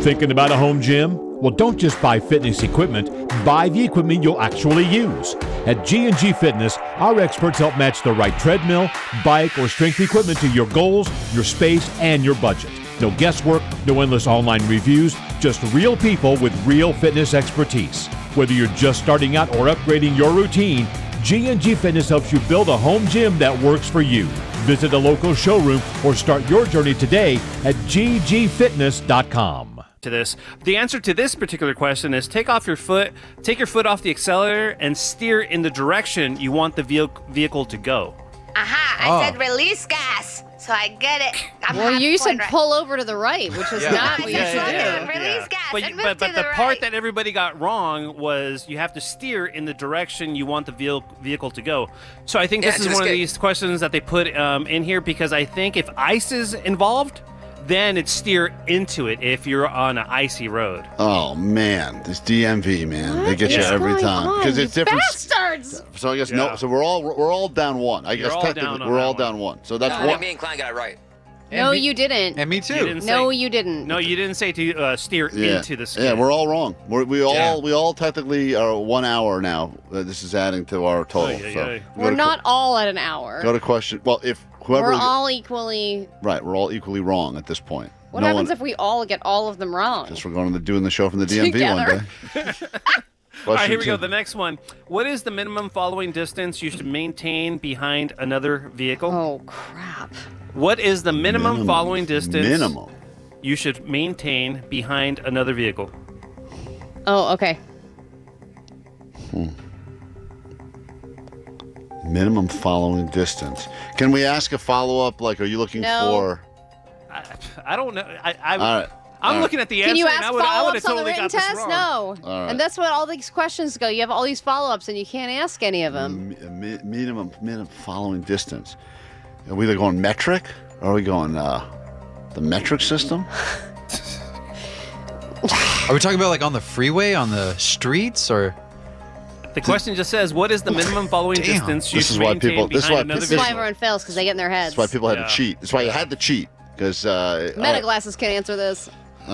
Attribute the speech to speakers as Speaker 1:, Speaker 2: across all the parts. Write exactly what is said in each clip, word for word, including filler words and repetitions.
Speaker 1: Thinking about a home gym? Well, don't just buy fitness equipment. Buy the equipment you'll actually use. At G and G Fitness, our experts help match the right treadmill, bike, or strength equipment to your goals, your space, and your budget. No guesswork, no endless online reviews, just real people with real fitness expertise. Whether you're just starting out or upgrading your routine, G and G Fitness helps you build a home gym that works for you. Visit a local showroom or start your journey today at g g fitness dot com.
Speaker 2: To this, the answer to this particular question is take off your foot, take your foot off the accelerator, and steer in the direction you want the vehicle vehicle to go.
Speaker 3: Aha! I
Speaker 4: Oh.
Speaker 3: said release gas, so I get it. I'm
Speaker 5: Well,
Speaker 3: half
Speaker 5: you
Speaker 3: point
Speaker 5: said
Speaker 3: right.
Speaker 5: pull over to the right, which is
Speaker 4: Yeah.
Speaker 5: not
Speaker 3: I
Speaker 5: what
Speaker 3: said
Speaker 5: you
Speaker 2: Yeah,
Speaker 5: should
Speaker 2: yeah,
Speaker 5: do.
Speaker 3: slow down, release gas,
Speaker 2: But,
Speaker 3: and move
Speaker 2: but,
Speaker 3: to
Speaker 2: but
Speaker 3: the,
Speaker 2: the
Speaker 3: right.
Speaker 2: part that everybody got wrong was you have to steer in the direction you want the vehicle vehicle to go. So I think
Speaker 6: Yeah,
Speaker 2: this is
Speaker 6: just
Speaker 2: one of
Speaker 6: get-
Speaker 2: these questions that they put um, in here because I think if ice is involved, then it's steer into it if you're on an icy road.
Speaker 7: Oh man, this D M V man, they
Speaker 5: What
Speaker 7: get you
Speaker 5: is
Speaker 7: every
Speaker 5: going
Speaker 7: time
Speaker 5: on,
Speaker 7: because
Speaker 5: you
Speaker 7: it's different.
Speaker 5: bastards!
Speaker 7: So I guess
Speaker 2: Yeah.
Speaker 7: no. So we're all we're all down one. I
Speaker 2: You're
Speaker 7: guess
Speaker 2: all
Speaker 7: technically
Speaker 2: down on
Speaker 7: we're
Speaker 2: that
Speaker 7: all
Speaker 2: one.
Speaker 7: down one. So that's
Speaker 6: I think
Speaker 7: one.
Speaker 6: me and Klein got it right.
Speaker 5: No,
Speaker 4: me-
Speaker 5: you didn't.
Speaker 4: And me
Speaker 2: You
Speaker 5: Oh,
Speaker 4: too.
Speaker 2: didn't
Speaker 5: No,
Speaker 2: say-
Speaker 5: you didn't.
Speaker 2: No, you didn't say to uh, steer
Speaker 7: Yeah.
Speaker 2: into the skid.
Speaker 7: Yeah, we're all wrong. We're, we all
Speaker 4: Yeah.
Speaker 7: we all technically are one hour now. Uh, this is adding to our total.
Speaker 2: Ay, ay,
Speaker 7: so
Speaker 2: ay.
Speaker 7: go
Speaker 5: We're
Speaker 7: to-
Speaker 5: not all at an hour.
Speaker 7: Go to question. Well, if whoever
Speaker 5: We're all equally.
Speaker 7: right, we're all equally wrong at this point.
Speaker 5: What
Speaker 7: no
Speaker 5: happens
Speaker 7: one,
Speaker 5: if we all get all of them wrong?
Speaker 7: Guess we're going to doing the show from the D M V one
Speaker 5: Together.
Speaker 7: day.
Speaker 2: All right, here we
Speaker 7: Question
Speaker 2: go.
Speaker 7: two.
Speaker 2: The next one. What is the minimum following distance you should maintain behind another vehicle?
Speaker 5: Oh, crap.
Speaker 2: What is the minimum,
Speaker 7: Minimum.
Speaker 2: following distance
Speaker 7: Minimum.
Speaker 2: you should maintain behind another vehicle?
Speaker 5: Oh, okay.
Speaker 7: Minimum following distance. Can we ask a follow up? Like, are you looking
Speaker 5: No.
Speaker 7: for?
Speaker 2: I, I don't know. I, I,
Speaker 7: All right.
Speaker 2: I'm
Speaker 7: all right.
Speaker 2: looking at the answer.
Speaker 5: Can you
Speaker 2: and
Speaker 5: ask
Speaker 2: I would, I would have
Speaker 5: follow-ups on the
Speaker 2: totally
Speaker 5: written
Speaker 2: got this
Speaker 5: test?
Speaker 2: wrong.
Speaker 5: No.
Speaker 7: All right.
Speaker 5: And that's what all these questions go. You have all these follow-ups, and you can't ask any of them.
Speaker 7: Mi- mi- minimum minimum following distance. Are we either going metric or are we going uh, the metric system?
Speaker 4: Are we talking about like on the freeway, on the streets, or?
Speaker 2: The question just says, what is the minimum following
Speaker 4: Damn.
Speaker 2: distance you
Speaker 7: This is
Speaker 2: should
Speaker 7: why
Speaker 2: maintain
Speaker 7: people- this is
Speaker 2: behind
Speaker 7: why-
Speaker 2: another
Speaker 5: This is why
Speaker 2: vehicle?
Speaker 5: everyone fails, because they get in their heads.
Speaker 7: That's why people had
Speaker 2: Yeah.
Speaker 7: to cheat. That's why you had to cheat because. Uh, all
Speaker 5: Meta
Speaker 7: right.
Speaker 5: glasses can answer this.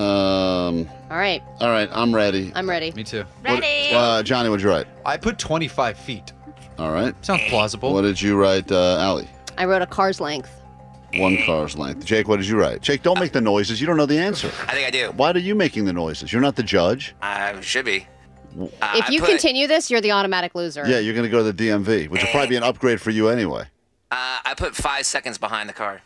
Speaker 7: Um.
Speaker 5: All right,
Speaker 7: All right, I'm ready.
Speaker 5: I'm ready.
Speaker 4: Me too.
Speaker 7: What-
Speaker 3: Ready?
Speaker 7: uh, Johnny, what'd you write?
Speaker 4: I put twenty-five feet.
Speaker 7: All right.
Speaker 4: Sounds plausible.
Speaker 7: What did you write, uh, Allie?
Speaker 5: I wrote a car's length.
Speaker 7: One car's length. Jake, what did you write? Jake, don't make the noises. You don't know the answer.
Speaker 6: I think I do.
Speaker 7: Why are you making the noises? You're not the judge.
Speaker 6: I should be. Uh,
Speaker 5: If
Speaker 6: I
Speaker 5: you
Speaker 6: put,
Speaker 5: continue this, you're the automatic loser.
Speaker 7: Yeah, you're going to go to the D M V, which will probably be an upgrade for you anyway.
Speaker 6: Uh, I put five seconds behind the car.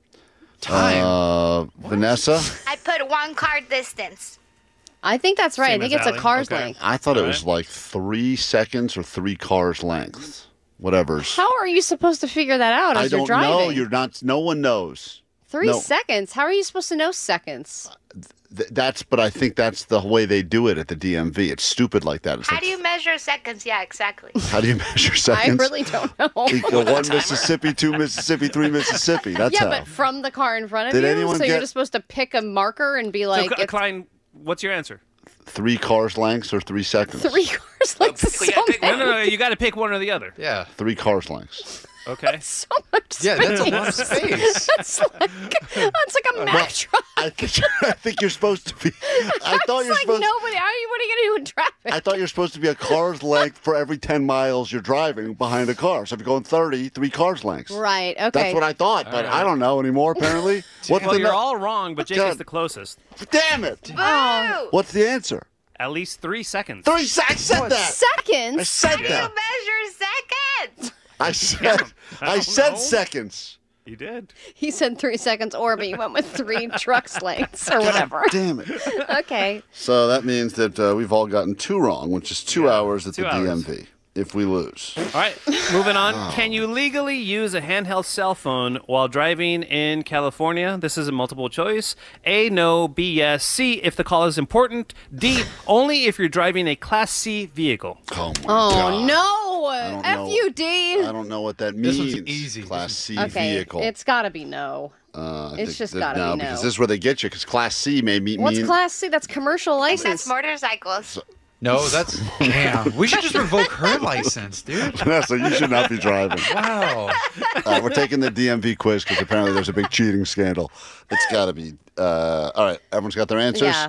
Speaker 4: Time.
Speaker 7: Uh, Vanessa,
Speaker 3: I put one car distance.
Speaker 5: I think that's right.
Speaker 2: Same
Speaker 5: I think
Speaker 2: as
Speaker 5: it's a
Speaker 2: Allie.
Speaker 5: car's
Speaker 2: Okay.
Speaker 5: length.
Speaker 7: I thought it
Speaker 2: All
Speaker 7: was
Speaker 2: right.
Speaker 7: like three seconds or three cars lengths. Whatever's.
Speaker 5: How are you supposed to figure that out as
Speaker 7: I
Speaker 5: you're
Speaker 7: don't
Speaker 5: driving?
Speaker 7: know. You're not. No one knows.
Speaker 5: Three
Speaker 7: no.
Speaker 5: seconds? How are you supposed to know seconds?
Speaker 7: Th- that's. But I think that's the way they do it at the D M V. It's stupid like that. It's
Speaker 3: How
Speaker 7: like,
Speaker 3: do you measure seconds? Yeah, exactly.
Speaker 7: How do you measure
Speaker 5: I
Speaker 7: seconds?
Speaker 5: really don't know.
Speaker 7: Equal one Mississippi, two Mississippi, three Mississippi. That's
Speaker 5: yeah,
Speaker 7: how.
Speaker 5: but from the car in front of
Speaker 7: Did
Speaker 5: you,
Speaker 7: anyone
Speaker 5: so you're
Speaker 7: get-
Speaker 5: just supposed to pick a marker and be
Speaker 2: So,
Speaker 5: like,
Speaker 2: Cl-
Speaker 5: it's
Speaker 2: Klein, what's your answer?
Speaker 7: Three cars lengths or three seconds?
Speaker 5: three cars like
Speaker 6: pick-
Speaker 5: so
Speaker 6: we gotta pick
Speaker 2: No,
Speaker 5: many.
Speaker 2: no, no. You got to pick one or the other.
Speaker 4: yeah.
Speaker 7: Three cars lengths.
Speaker 2: Okay.
Speaker 5: So much
Speaker 4: Yeah,
Speaker 5: space.
Speaker 4: that's a lot of space.
Speaker 5: That's like, that's like a Mack truck.
Speaker 7: I think. I think you're supposed to be. I thought
Speaker 5: It's
Speaker 7: you're
Speaker 5: like
Speaker 7: supposed.
Speaker 5: nobody. How are you? What are you gonna do in traffic?
Speaker 7: I thought you're supposed to be a car's length for every ten miles you're driving behind a car. So if you're going thirty, three cars lengths.
Speaker 5: Right. Okay.
Speaker 7: That's what I thought, but I don't know anymore. Apparently, what's
Speaker 2: Well,
Speaker 7: the
Speaker 2: you're
Speaker 7: no-
Speaker 2: all wrong, but Jake
Speaker 7: God.
Speaker 2: is the closest.
Speaker 7: Damn it!
Speaker 5: Oh.
Speaker 7: What's the answer?
Speaker 2: At least three seconds.
Speaker 7: Three seconds. I said that. I
Speaker 5: Seconds.
Speaker 7: said
Speaker 3: How do you
Speaker 7: that.
Speaker 3: measure seconds?
Speaker 7: I said. I
Speaker 2: don't
Speaker 7: said
Speaker 2: know.
Speaker 7: seconds.
Speaker 2: You did.
Speaker 5: He said three seconds, or but you went with three trucks lengths or whatever.
Speaker 7: Damn it.
Speaker 5: Okay.
Speaker 7: So that means that uh, we've all gotten two wrong, which is two hours at
Speaker 2: two
Speaker 7: the
Speaker 2: hours.
Speaker 7: D M V. If we lose,
Speaker 2: All right, moving on. Can you legally use a handheld cell phone while driving in California? This is a multiple choice. A, no. B, yes. C, if the call is important. D, only if you're driving a Class C vehicle.
Speaker 7: oh my
Speaker 5: Oh
Speaker 7: God.
Speaker 5: no!
Speaker 7: don't
Speaker 5: F
Speaker 7: know.
Speaker 5: U D.
Speaker 7: I don't know what that
Speaker 4: This
Speaker 7: means.
Speaker 4: one's easy.
Speaker 7: Class C
Speaker 5: Okay,
Speaker 7: vehicle.
Speaker 5: it's got to be no.
Speaker 7: Uh, I
Speaker 5: it's
Speaker 7: think
Speaker 5: just
Speaker 7: that-
Speaker 5: gotta
Speaker 7: no,
Speaker 5: be
Speaker 7: because
Speaker 5: no.
Speaker 7: this is where they get you. Because Class C may mean.
Speaker 5: What's
Speaker 7: mean,
Speaker 5: Class C? That's commercial
Speaker 3: That's
Speaker 5: license.
Speaker 3: motorcycles.
Speaker 4: No, that's damn. We should just revoke her license, dude.
Speaker 7: So you should not be driving.
Speaker 4: Wow.
Speaker 7: All right, we're taking the D M V quiz because apparently there's a big cheating scandal. It's got to be. Uh, all right, everyone's got their answers?
Speaker 5: Yeah.